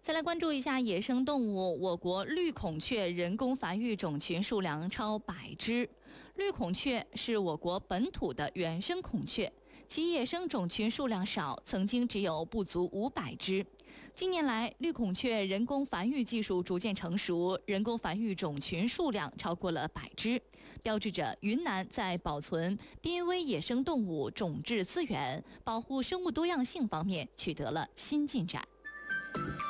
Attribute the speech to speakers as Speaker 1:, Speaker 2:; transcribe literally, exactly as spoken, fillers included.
Speaker 1: 再来关注一下野生动物，我国绿孔雀人工繁育种群数量超百只。绿孔雀是我国本土的原生孔雀，其野生种群数量少，曾经只有不足五百只。近年来，绿孔雀人工繁育技术逐渐成熟，人工繁育种群数量超过了百只，标志着云南在保存濒危野生动物种质资源、保护生物多样性方面取得了新进展。